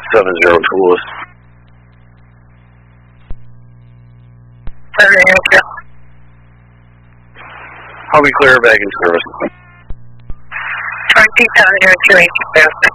70 tools. 70. I'll be clear back in service. 2702 8